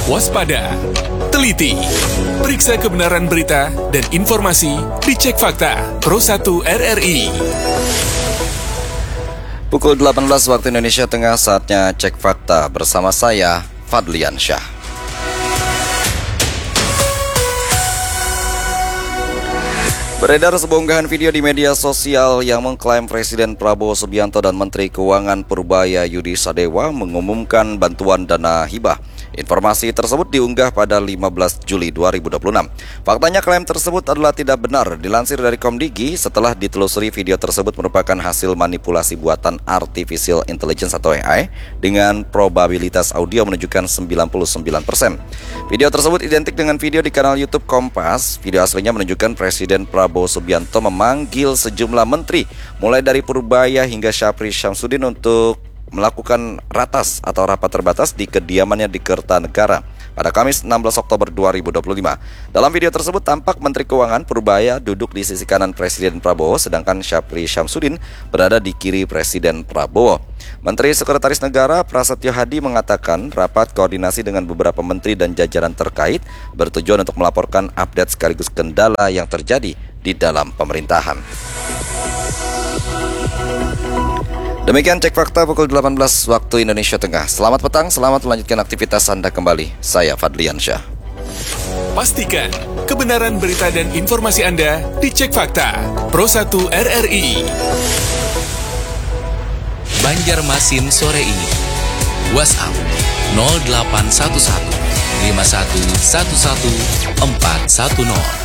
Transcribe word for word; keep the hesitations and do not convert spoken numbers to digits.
waspada, teliti, periksa kebenaran berita dan informasi di Cek Fakta Pro satu R R I. Pukul delapan belas waktu Indonesia Tengah, saatnya Cek Fakta bersama saya, Fadlian Syah. Beredar sebuah unggahan video di media sosial yang mengklaim Presiden Prabowo Subianto dan Menteri Keuangan Purbaya Yudi Sadewa mengumumkan bantuan dana hibah. Informasi tersebut diunggah pada lima belas Juli dua ribu dua puluh enam. Faktanya klaim tersebut adalah tidak benar. Dilansir dari Komdigi, setelah ditelusuri video tersebut merupakan hasil manipulasi buatan Artificial Intelligence atau A I dengan probabilitas audio menunjukkan sembilan puluh sembilan persen. Video tersebut identik dengan video di kanal YouTube Kompas. Video aslinya menunjukkan Presiden Prabowo Subianto memanggil sejumlah menteri, mulai dari Purbaya hingga Syafri Syamsuddin untuk melakukan ratas atau rapat terbatas di kediamannya di Kertanegara pada Kamis enam belas Oktober dua ribu dua puluh lima. Dalam video tersebut tampak Menteri Keuangan Purbaya duduk di sisi kanan Presiden Prabowo, sedangkan Syafri Syamsuddin berada di kiri Presiden Prabowo. Menteri Sekretaris Negara Prasetyo Hadi mengatakan rapat koordinasi dengan beberapa menteri dan jajaran terkait bertujuan untuk melaporkan update sekaligus kendala yang terjadi di dalam pemerintahan. Demikian Cek Fakta pukul delapan belas waktu Indonesia Tengah. Selamat petang, selamat melanjutkan aktivitas Anda kembali. Saya Fadlian Syah. Pastikan kebenaran berita dan informasi Anda di Cek Fakta Pro satu R R I. Banjarmasin sore ini. WhatsApp nol delapan satu satu lima satu satu satu empat satu nol.